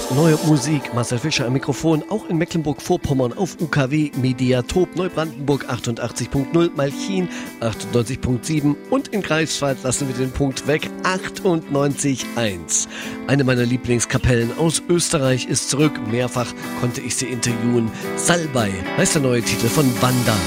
neue Musik. Marcel Fischer am Mikrofon, auch in Mecklenburg-Vorpommern auf UKW Mediatop, Neubrandenburg 88.0, Malchin 98.7 und in Greifswald lassen wir den Punkt weg, 98.1. Eine meiner Lieblingskapellen aus Österreich ist zurück. Mehrfach konnte ich sie interviewen. Salbei heißt der neue Titel von Wanda.